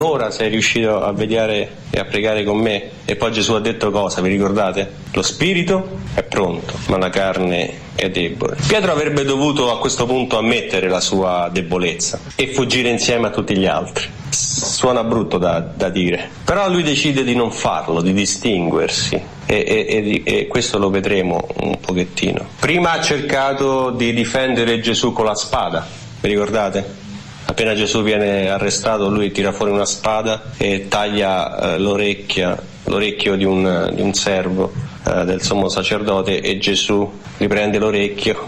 Ora sei riuscito a vedere e a pregare con me. E poi Gesù ha detto cosa, vi ricordate? Lo spirito è pronto, ma la carne è debole. Pietro avrebbe dovuto a questo punto ammettere la sua debolezza e fuggire insieme a tutti gli altri. Suona brutto da dire, però lui decide di non farlo, di distinguersi e questo lo vedremo un pochettino. Prima ha cercato di difendere Gesù con la spada, vi ricordate? Appena Gesù viene arrestato, lui tira fuori una spada e taglia l'orecchio di un servo del sommo sacerdote, e Gesù riprende l'orecchio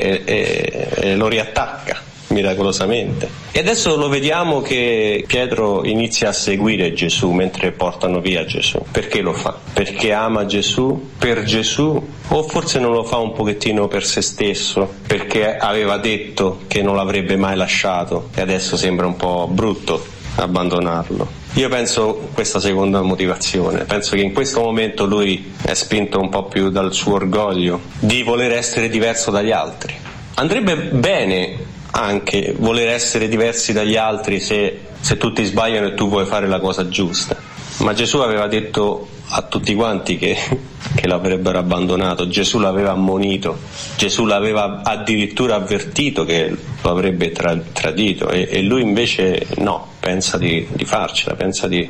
e lo riattacca miracolosamente. E adesso lo vediamo che Pietro inizia a seguire Gesù mentre portano via Gesù. Perché lo fa? Perché ama Gesù? Per Gesù? O forse non lo fa un pochettino per se stesso, perché aveva detto che non l'avrebbe mai lasciato e adesso sembra un po' brutto abbandonarlo? Io penso questa seconda motivazione, penso che in questo momento lui è spinto un po' più dal suo orgoglio di voler essere diverso dagli altri. Andrebbe bene anche voler essere diversi dagli altri se tutti sbagliano e tu vuoi fare la cosa giusta, ma Gesù aveva detto a tutti quanti che l'avrebbero abbandonato, Gesù l'aveva ammonito, Gesù l'aveva addirittura avvertito che lo avrebbe tradito e lui invece no, pensa di farcela, pensa di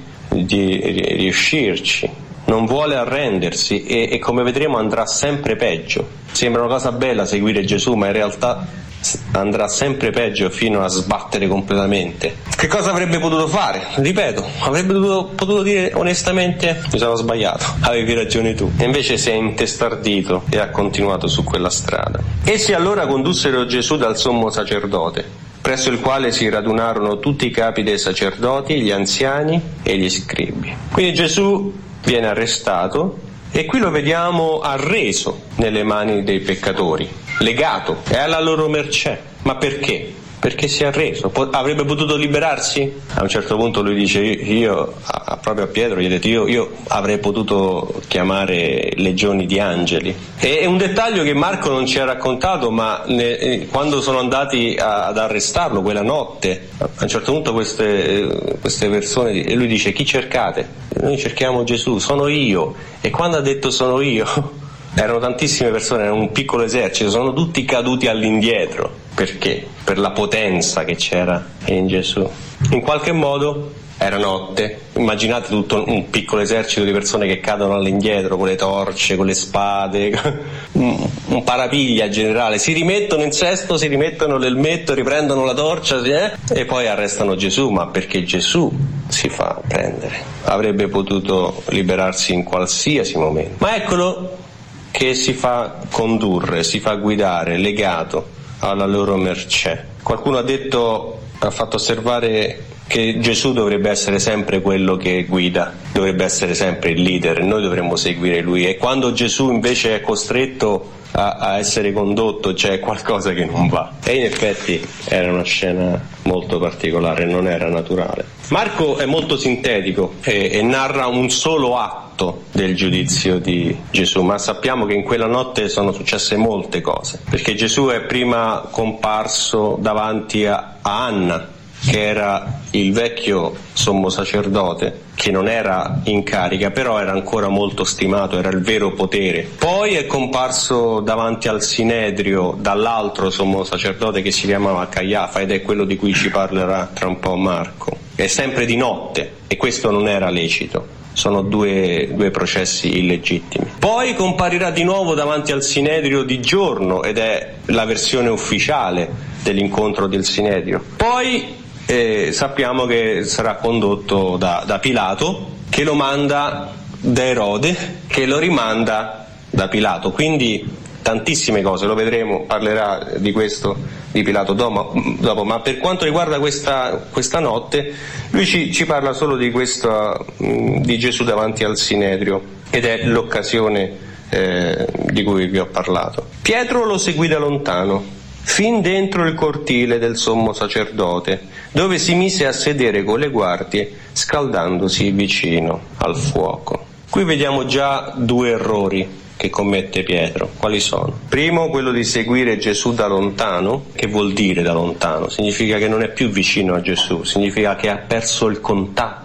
riuscirci, non vuole arrendersi e come vedremo andrà sempre peggio. Sembra una cosa bella seguire Gesù, ma in realtà andrà sempre peggio fino a sbattere completamente. Che cosa avrebbe potuto fare? Ripeto, avrebbe potuto dire onestamente: mi sono sbagliato, avevi ragione tu. E invece si è intestardito e ha continuato su quella strada. Essi allora condussero Gesù dal sommo sacerdote, presso il quale si radunarono tutti i capi dei sacerdoti, gli anziani e gli scribi. Quindi Gesù viene arrestato e qui lo vediamo arreso nelle mani dei peccatori, legato, è alla loro mercé. Ma perché? Perché si è arreso. Avrebbe potuto liberarsi? A un certo punto lui dice, proprio a Pietro gli ha detto, io avrei potuto chiamare legioni di angeli. È un dettaglio che Marco non ci ha raccontato, ma quando sono andati ad arrestarlo quella notte, a un certo punto queste persone, e lui dice, chi cercate? Noi cerchiamo Gesù, sono io. E quando ha detto sono io, erano tantissime persone, era un piccolo esercito, sono tutti caduti all'indietro. Perché? Per la potenza che c'era in Gesù. In qualche modo era notte, immaginate tutto un piccolo esercito di persone che cadono all'indietro con le torce, con le spade, un parapiglia generale, si rimettono in sesto, si rimettono l'elmetto, riprendono la torcia e poi arrestano Gesù, ma perché Gesù si fa prendere. Avrebbe potuto liberarsi in qualsiasi momento, ma eccolo che si fa condurre, si fa guidare, legato alla loro mercé. Qualcuno ha fatto osservare che Gesù dovrebbe essere sempre quello che guida, dovrebbe essere sempre il leader, noi dovremmo seguire lui, e quando Gesù invece è costretto a essere condotto c'è qualcosa che non va. E in effetti era una scena molto particolare, non era naturale. Marco è molto sintetico e narra un solo atto del giudizio di Gesù, ma sappiamo che in quella notte sono successe molte cose, perché Gesù è prima comparso davanti a Anna, che era il vecchio sommo sacerdote, che non era in carica, però era ancora molto stimato, era il vero potere. Poi è comparso davanti al Sinedrio dall'altro sommo sacerdote che si chiamava Caiafa, ed è quello di cui ci parlerà tra un po' Marco. È sempre di notte e questo non era lecito. Sono due processi illegittimi. Poi comparirà di nuovo davanti al Sinedrio di giorno, ed è la versione ufficiale dell'incontro del Sinedrio. Poi sappiamo che sarà condotto da Pilato, che lo manda da Erode, che lo rimanda da Pilato. Quindi tantissime cose, lo vedremo, parlerà di questo di Pilato dopo, ma per quanto riguarda questa notte, lui ci parla solo di questo, di Gesù davanti al Sinedrio, ed è l'occasione di cui vi ho parlato. Pietro lo seguì da lontano, fin dentro il cortile del sommo sacerdote, dove si mise a sedere con le guardie, scaldandosi vicino al fuoco. Qui vediamo già due errori che commette Pietro. Quali sono? Primo, quello di seguire Gesù da lontano. Che vuol dire da lontano? Significa che non è più vicino a Gesù, significa che ha perso il contatto